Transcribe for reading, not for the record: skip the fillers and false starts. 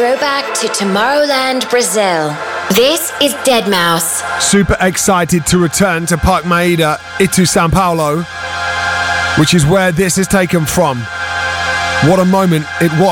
Throwback to Tomorrowland, Brazil. This is Deadmau5. Super excited to return to Parque Maida, Itu, Sao Paulo, which is where this is taken from. What a moment it was.